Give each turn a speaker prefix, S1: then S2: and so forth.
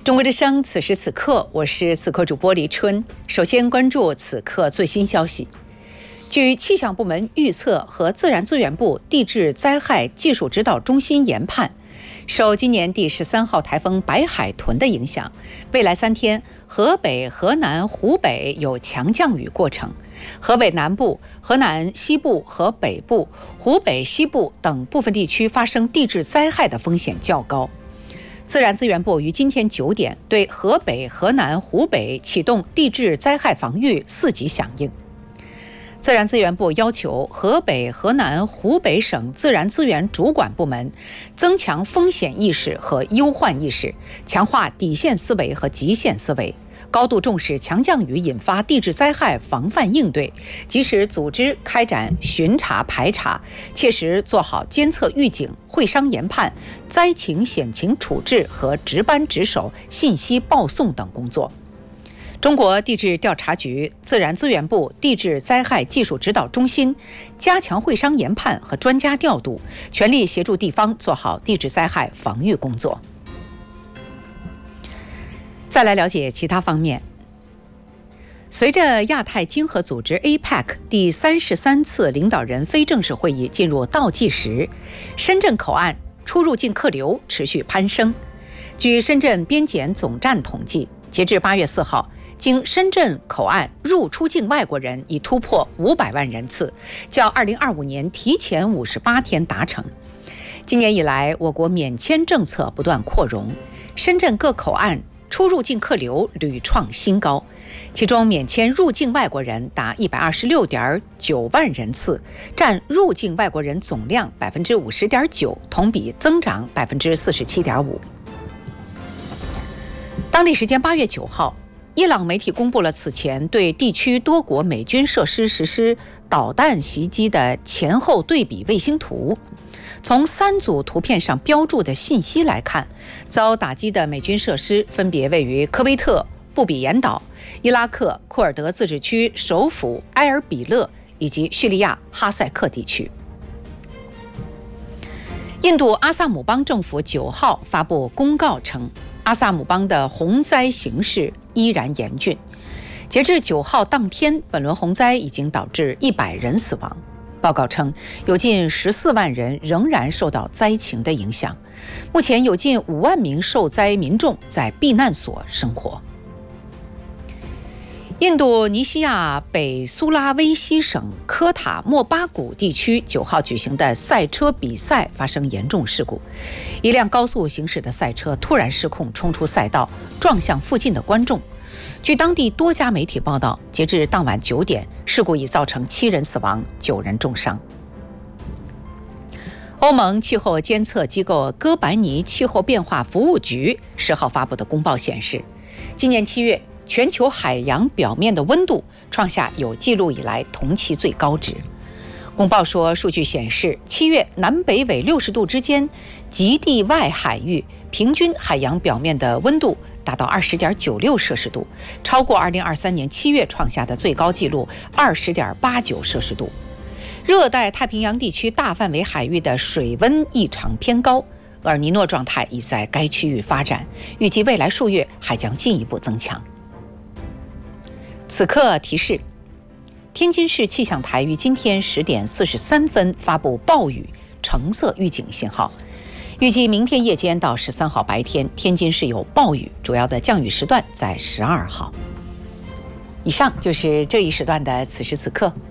S1: 中国之声，此时此刻，我是此刻主播李春。首先关注此刻最新消息。据气象部门预测和自然资源部地质灾害技术指导中心研判，受今年第13号台风白海豚的影响，未来3天，河北、河南、湖北有强降雨过程。河北南部、河南西部和北部、湖北西部等部分地区发生地质灾害的风险较高。自然资源部于今天9点对河北、河南、湖北启动地质灾害防御4级响应。自然资源部要求河北、河南、湖北省自然资源主管部门增强风险意识和忧患意识，强化底线思维和极限思维，高度重视强降雨引发地质灾害防范应对，及时组织开展巡查排查，切实做好监测预警、会商研判、灾情险情处置和值班值守、信息报送等工作。中国地质调查局、自然资源部地质灾害技术指导中心加强会商研判和专家调度，全力协助地方做好地质灾害防御工作。再来了解其他方面。随着亚太经合组织 APEC 第33次领导人非正式会议进入倒计时，深圳口岸出入境客流持续攀升。据深圳边检总站统计，截至8月4号，经深圳口岸入出境外国人已突破500万人次，较2025年提前58天达成。今年以来，我国免签政策不断扩容，深圳各口岸出入境客流屡创新高，其中免签入境外国人达126.9万人次，占入境外国人总量50.9%，同比增长47.5%。当地时间8月9号，伊朗媒体公布了此前对地区多国美军设施实施导弹袭击的前后对比卫星图。从3组图片上标注的信息来看，遭打击的美军设施分别位于科威特布比岩岛、伊拉克库尔德自治区首府埃尔比勒以及叙利亚哈塞克地区。印度阿萨姆邦政府9号发布公告称，阿萨姆邦的洪灾形势依然严峻。截至9号当天，本轮洪灾已经导致100人死亡。报告称，有近14万人仍然受到灾情的影响。目前有近5万名受灾民众在避难所生活。印度尼西亚北苏拉威西省科塔莫巴谷地区9号举行的赛车比赛发生严重事故，一辆高速行驶的赛车突然失控冲出赛道，撞向附近的观众。据当地多家媒体报道，截至当晚9点，事故已造成7人死亡，9人重伤。欧盟气候监测机构哥白尼气候变化服务局10号发布的公报显示，今年7月全球海洋表面的温度创下有记录以来同期最高值。公报说，数据显示7月南北纬60度之间极地外海域平均海洋表面的温度达到20.96摄氏度，超过2023年7月创下的最高纪录20.89摄氏度。热带太平洋地区大范围海域的水温异常偏高，厄尔尼诺状态已在该区域发展，预计未来数月还将进一步增强。此刻提示，天津市气象台于今天10点43分发布暴雨橙色预警信号，预计明天夜间到13号白天，天津市有暴雨，主要的降雨时段在12号。以上就是这一时段的此时此刻。